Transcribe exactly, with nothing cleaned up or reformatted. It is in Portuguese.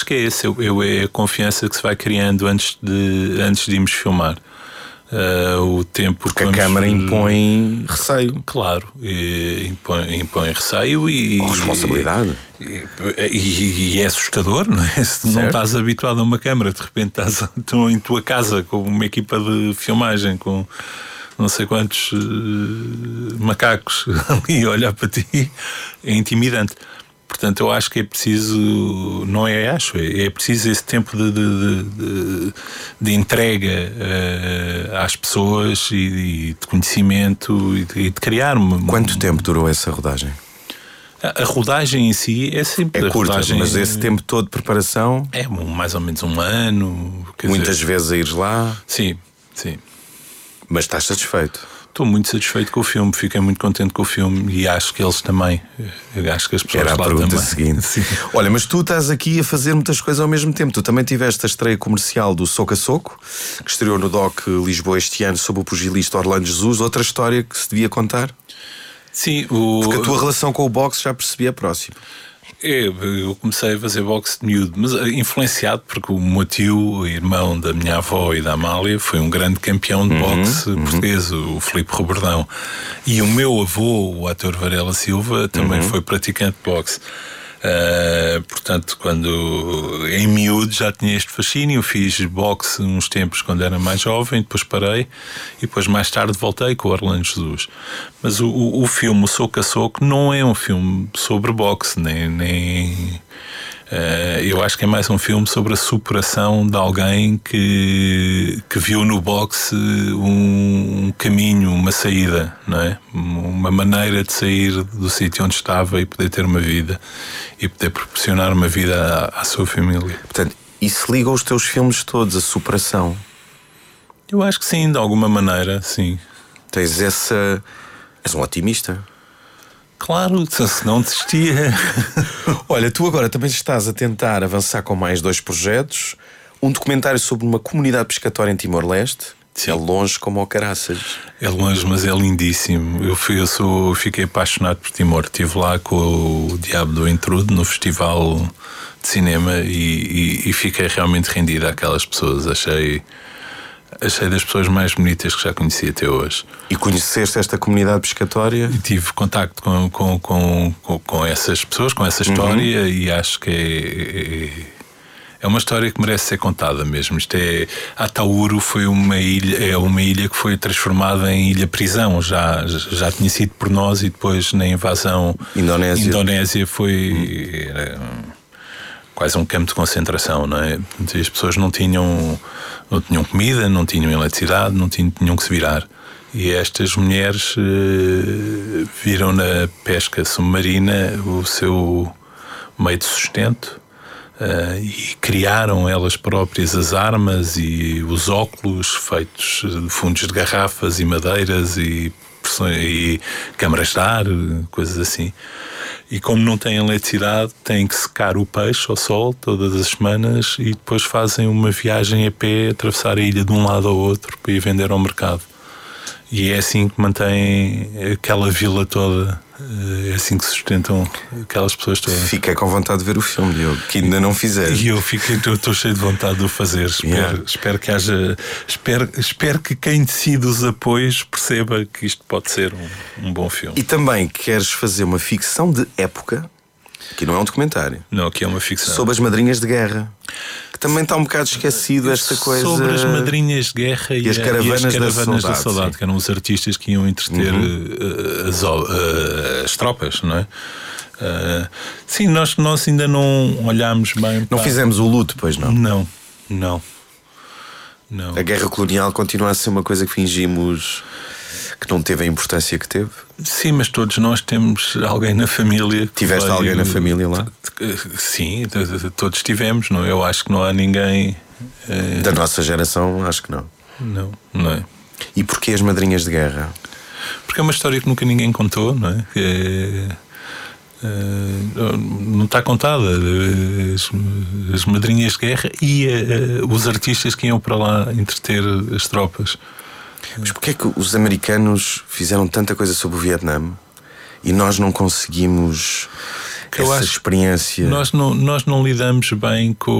que é esse, eu, eu, é a confiança que se vai criando antes de, antes de irmos filmar. Uh, o tempo porque a câmara impõe receio. Claro, impõe, impõe receio e. Ou responsabilidade. E, e, e é assustador, não é? Se não estás habituado a uma câmara, de repente estás em tua casa com uma equipa de filmagem, com não sei quantos uh, macacos ali a olhar para ti, é intimidante. Portanto, eu acho que é preciso, não é acho, é, é preciso esse tempo de, de, de, de entrega uh, às pessoas e, e de conhecimento e de, e de criar uma... Quanto tempo durou essa rodagem? A, a rodagem em si é sempre... É curta, rodagem, mas esse tempo todo de preparação... É mais ou menos um ano. Muitas dizer, vezes a ires lá... Sim, sim. Mas estás satisfeito? Estou muito satisfeito com o filme, fiquei muito contente com o filme e acho que eles também. Eu acho que as pessoas Era a lá pergunta também. seguinte. Sim. Olha, mas tu estás aqui a fazer muitas coisas ao mesmo tempo. Tu também tiveste a estreia comercial do Soco a Soco, que estreou no D O C Lisboa este ano, sob o pugilista Orlando Jesus. Outra história que se devia contar? Sim, o... Porque a tua relação com o boxe já percebi é próxima. Eu, eu comecei a fazer boxe de miúdo, mas influenciado porque o meu tio, irmão da minha avó e da Amália, foi um grande campeão de uhum, boxe uhum. português, o Filipe Roberdão. E o meu avô, o ator Varela Silva, também uhum. foi praticante de boxe. Uh, portanto, quando em miúdo já tinha este fascínio, fiz boxe uns tempos quando era mais jovem, depois parei e depois mais tarde voltei com o Orlando Jesus. Mas o, o, o filme, o Soco a Soco, não é um filme sobre boxe, nem, nem uh, eu acho que é mais um filme sobre a superação de alguém que, que viu no boxe um, um caminho, uma saída, não é? Uma maneira de sair do sítio onde estava e poder ter uma vida e poder proporcionar uma vida à, à sua família. Portanto, isso liga os teus filmes todos, a superação? Eu acho que sim, de alguma maneira, sim. Tens essa... És um otimista. Claro, se não desistia. Olha, tu agora também estás a tentar avançar com mais dois projetos. Um documentário sobre uma comunidade pescatória em Timor-Leste. É longe como ao caraças. É longe, mas é lindíssimo. Eu, fui, eu sou, fiquei apaixonado por Timor. Estive lá com o Diabo do Intrude no festival de cinema e, e, e fiquei realmente rendido àquelas pessoas. Achei, achei das pessoas mais bonitas que já conheci até hoje. E conheceste esta comunidade pescatória? E tive contacto com, com, com, com, com essas pessoas, com essa história, uhum. e acho que é... é É uma história que merece ser contada mesmo. Isto é, Atauro foi uma ilha, é uma ilha que foi transformada em ilha-prisão. Já, já tinha sido por nós e depois na invasão Indonésia, Indonésia foi era quase um campo de concentração, não é? As pessoas não tinham, não tinham comida, não tinham eletricidade, não tinham, tinham que se virar. E estas mulheres eh, viram na pesca submarina o seu meio de sustento. Uh, e criaram elas próprias as armas e os óculos feitos de fundos de garrafas e madeiras e, e câmaras de ar, coisas assim. E como não têm eletricidade, têm que secar o peixe ao sol todas as semanas e depois fazem uma viagem a pé, atravessar a ilha de um lado ao outro para ir vender ao mercado. E é assim que mantêm aquela vila toda, é assim que sustentam aquelas pessoas todas. Fiquei com vontade de ver o filme, Diogo, que ainda não fizeste. E eu fiquei, estou cheio de vontade de o fazer. Espero, yeah. espero que haja, espero, espero que quem decide os apoios perceba que isto pode ser um, um bom filme. E também queres fazer uma ficção de época, que não é um documentário. Não, aqui é uma ficção. Sobre as madrinhas de guerra. Que também está um bocado esquecido esta coisa. Sobre as madrinhas de guerra e, e as caravanas, e as caravanas da, da saudade, saudade, que eram os artistas que iam entreter uhum. as, as tropas, não é? Uh, sim, nós, nós ainda não olhámos bem. Não para... fizemos o luto, pois não? Não, não, não. A guerra colonial continua a ser uma coisa que fingimos que não teve a importância que teve. Sim, mas todos nós temos alguém na família. Que Tiveste veio... alguém na família lá? Sim, todos tivemos, não? Eu acho que não há ninguém. Uh... Da nossa geração, acho que não. Não, não é. E porquê as madrinhas de guerra? Porque é uma história que nunca ninguém contou, não é? é... Uh, não está contada. As, as madrinhas de guerra e uh, os artistas que iam para lá entreter as tropas. Mas porquê é que os americanos fizeram tanta coisa sobre o Vietnã e nós não conseguimos que essa experiência? Nós não, nós não lidamos bem com